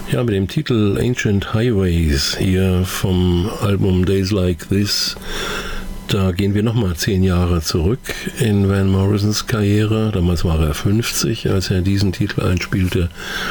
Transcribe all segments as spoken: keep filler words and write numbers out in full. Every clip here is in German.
Ja, mit dem Titel Ancient Highways hier vom Album Days Like This, da gehen wir nochmal zehn Jahre zurück in Van Morrisons Karriere. Damals war er fünfzig, als er diesen Titel einspielte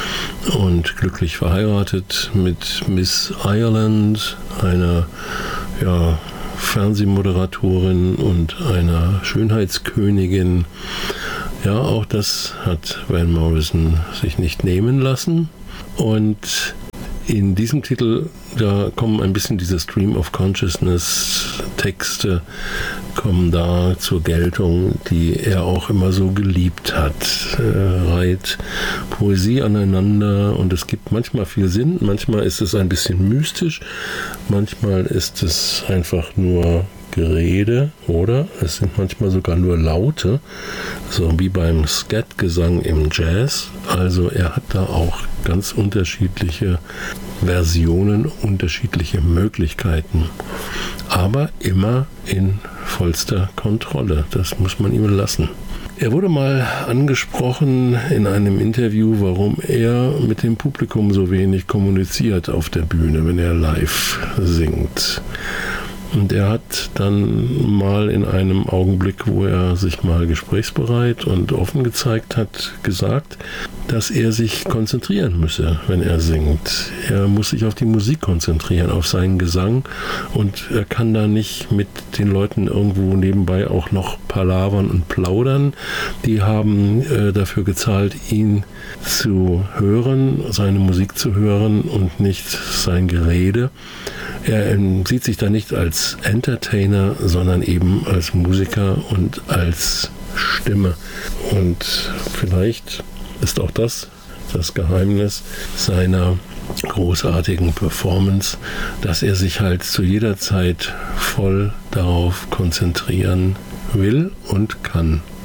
und glücklich verheiratet mit Miss Ireland, einer ja, Fernsehmoderatorin und einer Schönheitskönigin. Ja, auch das hat Van Morrison sich nicht nehmen lassen. Und in diesem Titel, da kommen ein bisschen diese Stream of Consciousness Texte, kommen da zur Geltung, die er auch immer so geliebt hat. Er reiht Poesie aneinander und es gibt manchmal viel Sinn, manchmal ist es ein bisschen mystisch, manchmal ist es einfach nur Gerede oder es sind manchmal sogar nur Laute, so wie beim Scat-Gesang im Jazz. Also er hat da auch ganz unterschiedliche Versionen, unterschiedliche Möglichkeiten, aber immer in vollster Kontrolle. Das muss man ihm lassen. Er wurde mal angesprochen in einem Interview, warum er mit dem Publikum so wenig kommuniziert auf der Bühne, wenn er live singt. Und er hat dann mal in einem Augenblick, wo er sich mal gesprächsbereit und offen gezeigt hat, gesagt, dass er sich konzentrieren müsse, wenn er singt. Er muss sich auf die Musik konzentrieren, auf seinen Gesang und er kann da nicht mit den Leuten irgendwo nebenbei auch noch palavern und plaudern. Die haben äh, dafür gezahlt, ihn zu hören, seine Musik zu hören und nicht sein Gerede. Er sieht sich da nicht als Entertainer, sondern eben als Musiker und als Stimme. Und vielleicht ist auch das das Geheimnis seiner großartigen Performance, dass er sich halt zu jeder Zeit voll darauf konzentrieren will und kann.